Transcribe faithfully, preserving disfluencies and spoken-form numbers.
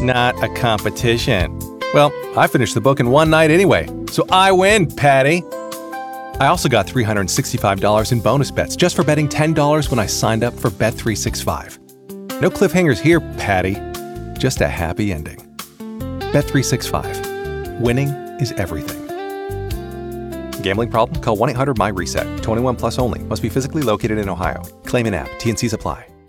not a competition. Well, I finished the book in one night anyway, so I win, Patty. I also got three hundred sixty-five dollars in bonus bets just for betting ten dollars when I signed up for Bet three sixty-five. No cliffhangers here, Patty. Just a happy ending. Bet three sixty-five. Winning is everything. Gambling problem? Call one eight hundred M Y RESET. twenty-one plus only. Must be physically located in Ohio. Claim in app. T and Cs apply.